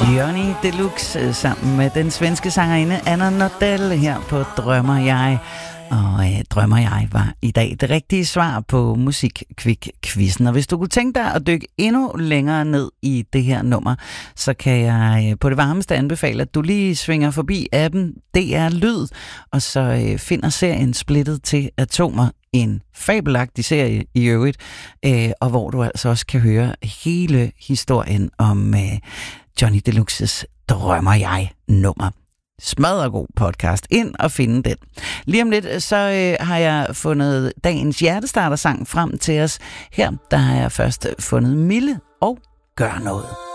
Johnny Deluxe sammen med den svenske sangerinde Anna Nordell her på Drømmer Jeg. Og Drømmer Jeg var i dag det rigtige svar på Musikkvik-quizzen. Og hvis du kunne tænke dig at dykke endnu længere ned i det her nummer, så kan jeg på det varmeste anbefale, at du lige svinger forbi appen DR Lyd, og så finder serien Splittet til Atomer. En fabelagtig serie i øvrigt, og hvor du altså også kan høre hele historien om Johnny Deluxes Drømmer Jeg-nummer. Smadret god podcast. Ind og finde den. Lige om lidt, så har jeg fundet dagens hjertestarter-sang frem til os. Her, der har jeg først fundet Mille og Gør Noget.